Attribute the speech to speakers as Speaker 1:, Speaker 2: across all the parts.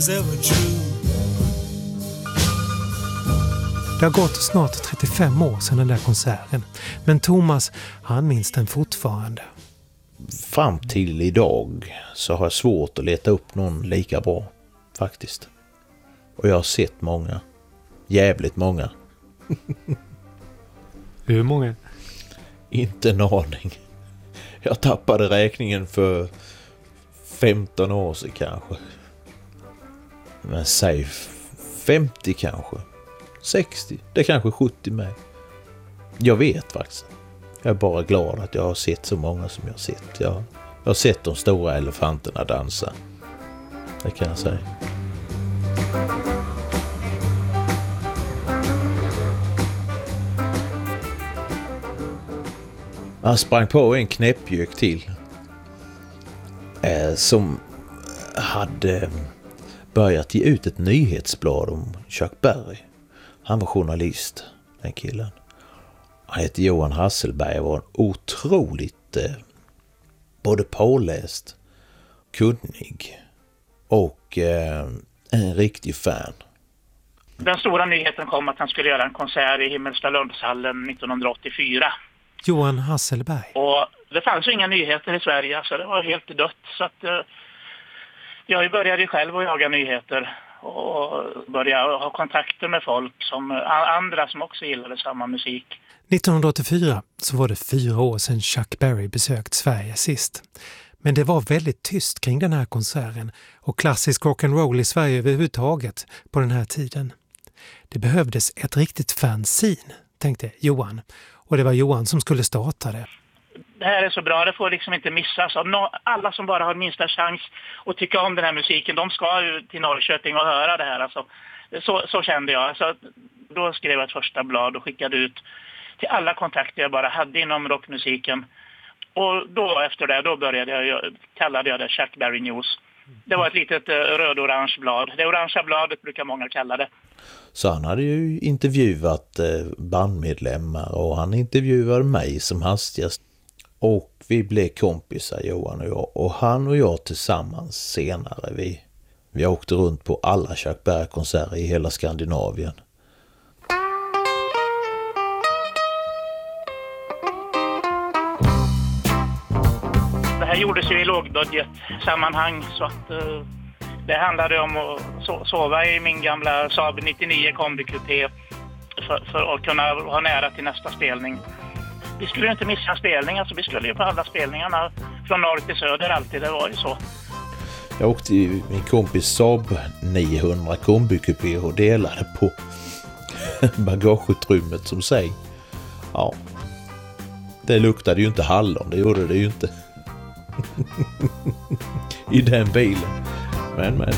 Speaker 1: was ever true.
Speaker 2: Det har gått snart 35 år sedan den där konserten. Men Thomas, han minns den fortfarande.
Speaker 3: Fram till idag så har jag svårt att leta upp någon lika bra, faktiskt. Och jag har sett många. Jävligt många.
Speaker 2: Hur många?
Speaker 3: Inte en aning. Jag tappade räkningen för 15 år sedan kanske. Men säg 50 kanske. 60. Det är kanske 70 med. Jag vet faktiskt. Jag är bara glad att jag har sett så många som jag har sett. Jag har sett de stora elefanterna dansa. Det kan jag säga. Han sprang på en knäppjök till. Som hade börjat ge ut ett nyhetsblad om Chuck Berry. Han var journalist, den killen. Han hette Johan Hasselberg och var en otroligt både påläst, kunnig och en riktig fan.
Speaker 4: Den stora nyheten kom att han skulle göra en konsert i Himmelstalundshallen 1984.
Speaker 2: Johan Hasselberg.
Speaker 4: Och det fanns ju inga nyheter i Sverige, så det var helt dött. Så att jag började själv att jaga nyheter och började ha kontakter med folk som andra som också gillade samma musik.
Speaker 2: 1984 så var det 4 år sedan Chuck Berry besökt Sverige sist. Men det var väldigt tyst kring den här konserten och klassisk rock'n'roll i Sverige överhuvudtaget på den här tiden. Det behövdes ett riktigt fanzine, tänkte Johan. Och det var Johan som skulle starta det.
Speaker 4: Det här är så bra, det får liksom inte missas. Alla som bara har minsta chans att tycka om den här musiken, de ska ju till Norrköping och höra det här. Alltså, så kände jag. Så då skrev jag ett första blad och skickade ut till alla kontakter jag bara hade inom rockmusiken. Och då efter det, då kallade jag det Chuck Berry News. Det var ett litet röd-orange blad. Det orangea bladet brukar många kalla det.
Speaker 3: Så han hade ju intervjuat bandmedlemmar och han intervjuade mig som hastigast. Och vi blev kompisar, Johan och jag. Och han och jag tillsammans senare, vi åkte runt på alla Chuck Berry-konserter i hela Skandinavien.
Speaker 4: Det här gjordes ju i lågbudgetsammanhang, så att det handlade om att sova i min gamla Saab 99 kombikupé för att kunna ha nära till nästa spelning. Vi skulle ju inte missa en spelning, alltså vi skulle ju på alla spelningarna från norr till söder alltid, det var ju så.
Speaker 3: Jag åkte ju min kompis Saab 900 kombikupé och delade på bagageutrymmet som säg. Ja, det luktade ju inte hallon, det gjorde det ju inte. I den bilen. Men.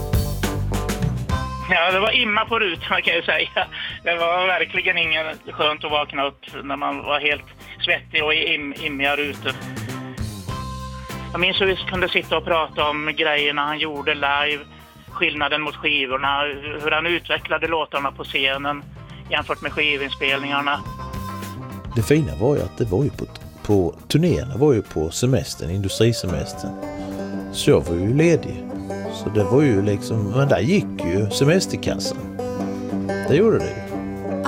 Speaker 4: Ja, det var imma på rutan kan jag säga. Det var verkligen ingen skönt att vakna upp när man var helt svettig och i immiga rutor. Jag minns hur vi kunde sitta och prata om grejerna han gjorde live, skillnaden mot skivorna, hur han utvecklade låtarna på scenen jämfört med skivinspelningarna.
Speaker 3: Det fina var ju att det var ju på turnéerna var ju på semestern, industrisemestern. Så jag var ju ledig. Så det var ju liksom, men där gick ju semesterkassan. Det gjorde det ju.